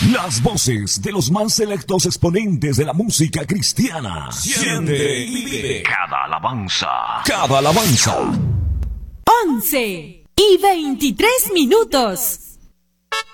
Las voces de los más selectos exponentes de la música cristiana. Siente y vive cada alabanza. Cada alabanza. 11:23.